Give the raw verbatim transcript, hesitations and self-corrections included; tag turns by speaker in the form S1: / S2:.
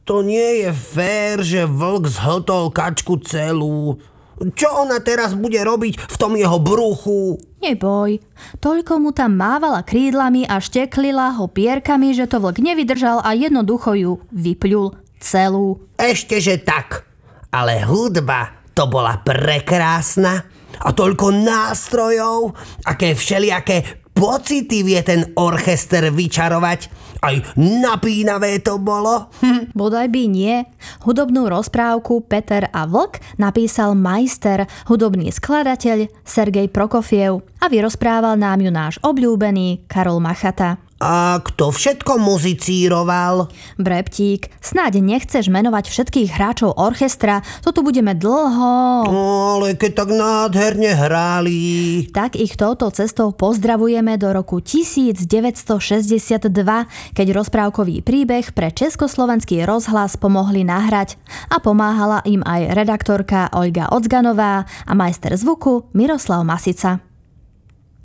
S1: To nie je fér, že vlk zhltol kačku celú. Čo ona teraz bude robiť v tom jeho bruchu?
S2: Neboj, toľko mu tam mávala krídlami a šteklila ho pierkami, že to vlk nevydržal a jednoducho ju vypľul celú.
S1: Ešte, že tak. Ale hudba to bola prekrásna. A toľko nástrojov, aké všelijaké pocity vie ten orchester vyčarovať. Aj napínavé to bolo.
S2: Hm, bodaj by nie. Hudobnú rozprávku Peter a vlk napísal majster, hudobný skladateľ Sergej Prokofiev a vyrozprával nám ju náš obľúbený Karol Machata.
S1: A kto všetko muzicíroval?
S2: Breptík, snáď nechceš menovať všetkých hráčov orchestra, to tu budeme dlho.
S1: No, ale keď tak nádherne hráli.
S2: Tak ich touto cestou pozdravujeme do roku devätnásťstošesťdesiatdva, keď rozprávkový príbeh pre Československý rozhlas pomohli nahrať a pomáhala im aj redaktorka Olga Ocganová a majster zvuku Miroslav Masica.